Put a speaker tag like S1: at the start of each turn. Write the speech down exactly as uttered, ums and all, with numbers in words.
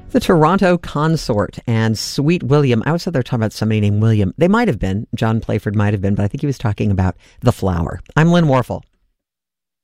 S1: The Toronto Consort and Sweet William. I was out there talking about somebody named William. They might have been. John Playford might have been, but I think he was talking about The Flower. I'm Lynn Warfel.